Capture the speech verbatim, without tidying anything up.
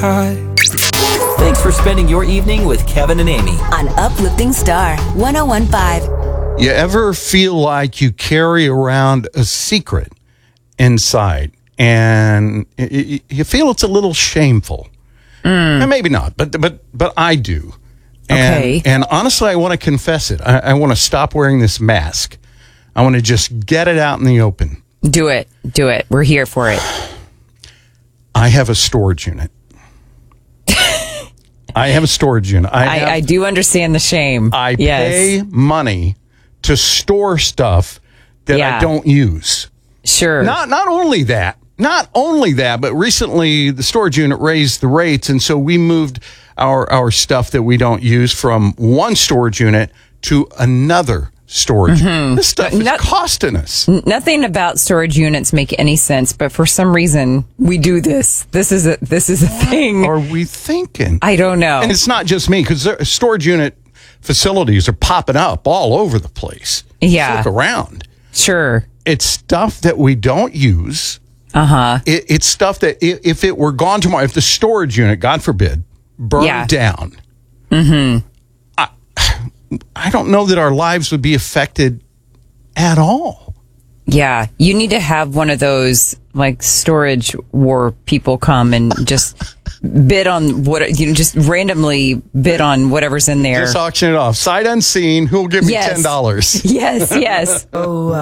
Thanks for spending your evening with Kevin and Amy on Uplifting Star one oh one point five. You ever feel like you carry around a secret inside and you feel it's a little shameful? Mm. And maybe not, but but but I do. And, okay. And honestly, I want to confess it. I, I want to stop wearing this mask. I want to just get it out in the open. Do it. Do it. We're here for it. I have a storage unit. I have a storage unit. I, have, I, I do understand the shame. I yes. pay money to store stuff that yeah. I don't use. Sure. Not not only that, not only that, but recently the storage unit raised the rates, and so we moved our our stuff that we don't use from one storage unit to another storage mm-hmm. unit. This stuff is Not, costing us. Nothing about storage units make any sense, but for some reason we do this. This is a this is a thing. What are we thinking? I don't know. And it's not just me, because storage unit facilities are popping up all over the place. Yeah. Just look around. Sure. It's stuff that we don't use. Uh-huh. It, it's stuff that if it were gone tomorrow, if the storage unit, God forbid, burned yeah. down, mm-hmm. I, I don't know that our lives would be affected at all. Yeah. You need to have one of those, like, storage war people come and just bid on what, you know, just randomly bid on whatever's in there. Just auction it off. Sight unseen. Who'll give me yes. ten dollars? Yes, yes. Oh, uh,